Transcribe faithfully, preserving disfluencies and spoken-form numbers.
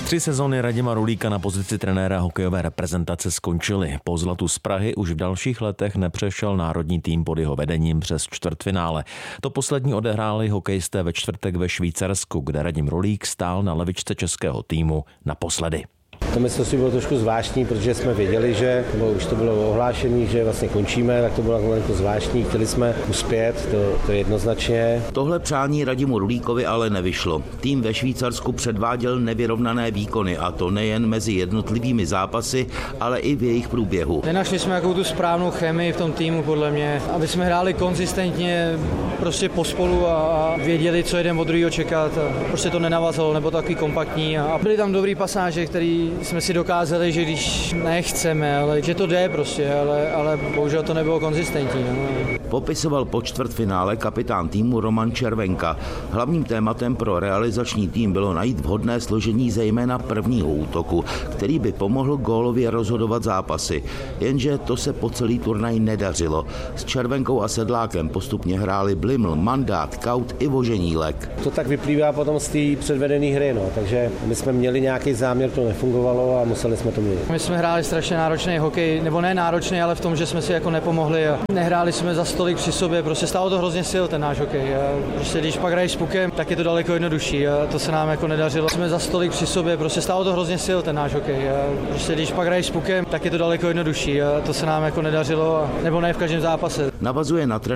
Tři sezony Radima Rulíka na pozici trenéra hokejové reprezentace skončily. Po zlatu z Prahy už v dalších letech nepřešel národní tým pod jeho vedením přes čtvrtfinále. To poslední odehráli hokejisté ve čtvrtek ve Švýcarsku, kde Radim Rulík stál na levičce českého týmu naposledy. To mistrovství bylo trošku zvláštní, protože jsme věděli, že nebo už to bylo ohlášené, že vlastně končíme, tak to bylo jako zvláštní, chtěli jsme uspět, to, to jednoznačně. Tohle přání Radimu Rulíkovi ale nevyšlo. Tým ve Švýcarsku předváděl nevyrovnané výkony, a to nejen mezi jednotlivými zápasy, ale i v jejich průběhu. Nenašli jsme jakou tu správnou chemii v tom týmu, podle mě, aby jsme hráli konzistentně prostě pospolu a věděli, co jeden od druhého čekat. Prostě to nenavazalo, nebo takový kompaktní. A byly tam dobrý pasáže, který jsme si dokázali, že když nechceme, ale že to jde prostě, ale, ale bohužel to nebylo konzistentní. No. Popisoval po čtvrtfinále kapitán týmu Roman Červenka. Hlavním tématem pro realizační tým bylo najít vhodné složení zejména prvního útoku, který by pomohl gólově rozhodovat zápasy. Jenže to se po celý turnaj nedařilo. S Červenkou a Sedlákem postupně hráli Bliml, Mandát, Kaut i Voženílek. To tak vyplývá potom z té předvedené hry, no. Takže my jsme měli nějaký záměr, to nefungovalo a museli jsme to měnit. My jsme hráli strašně náročný hokej, nebo ne náročný, ale v tom, že jsme si jako nepomohli a nehráli jsme za stolik při sobě, prostě stálo to hrozně sil ten náš hokej. A prostě když pak hraješ s pukem, tak je to daleko jednodušší a to se nám jako nedařilo. Jsme za stolik při sobě, prostě stálo to hrozně sil ten náš hokej. A prostě když pak hraješ s pukem, tak je to daleko jednodušší a to se nám jako nedařilo, nebo ne v každém zápase. Navazuje na